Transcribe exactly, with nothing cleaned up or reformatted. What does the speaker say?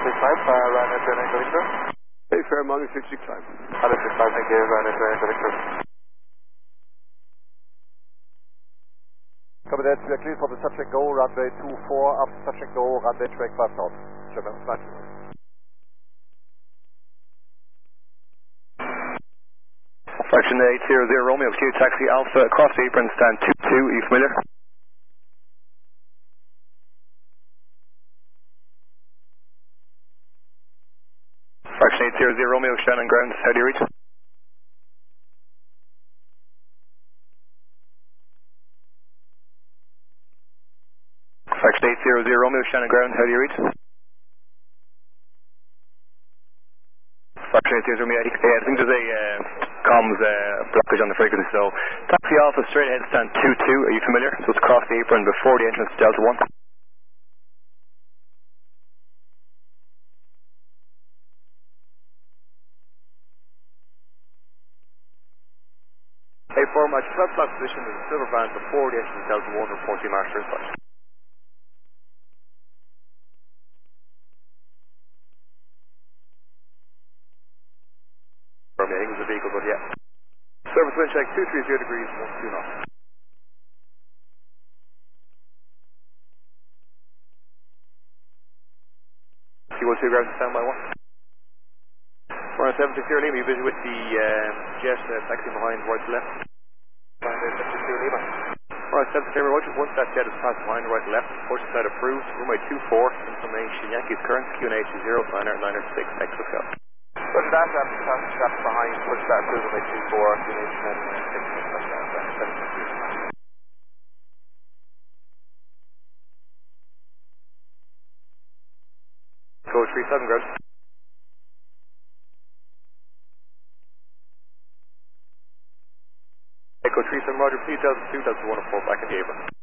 six five, uh, Ryanair two nine Victor. Hey, Fairmont six six five. Hello six five, thank you, Ryanair two nine Victor. Copy that, we are clear for the touch and go, runway two four, after touch and go, runway track five south. German flight. Fraction eight zero zero Romeo, Q taxi Alpha across the apron, stand two two, are you familiar? Fraction eight zero zero Romeo, Shannon ground, how do you reach? Fraction eight zero zero Romeo, Shannon ground, how do you reach? Fraction eight zero zero Romeo, yeah, I think there's a uh, comms uh, blockage on the frequency, so taxi Alpha straight ahead, stand two two, are you familiar? So it's across the apron before the entrance to Delta one. A four, my twelve o'clock position is a silver van before the entrance to Delta one, reporting master inside. I think it was a vehicle, but yeah. Service wind check two three zero degrees, one two knots. T one two ground standby one. four nine seven six zero Lima, you busy with the um, jet uh, taxiing behind right to left. four nine seven six zero Lima. four nine seven six zero, once that jet is passed behind right to left, push side approved, runway two four, information Yankees current, Q N H zero, liner liner six, X of L. Push that, that, that, that behind, push that through runway two four, Q N H and six like that, seven six zero. Go three seven ground. Echo three seven, Roger, please Delta two, Delta one oh four, back in the apron.